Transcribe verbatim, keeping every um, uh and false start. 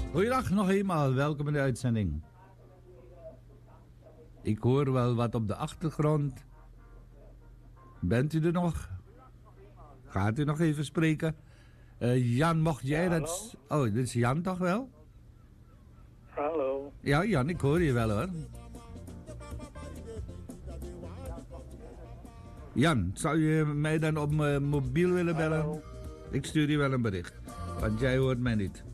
Goeiedag nog eenmaal, welkom in de uitzending. Ik hoor wel wat op de achtergrond. Bent u er nog? Gaat u nog even spreken? Uh, Jan, mocht jij ja, dat... Oh, dit is Jan toch wel? Hallo. Ja, Jan, ik hoor je wel hoor. Jan, zou je mij dan op mijn mobiel willen bellen? Hallo. Ik stuur je wel een bericht, want jij hoort mij niet.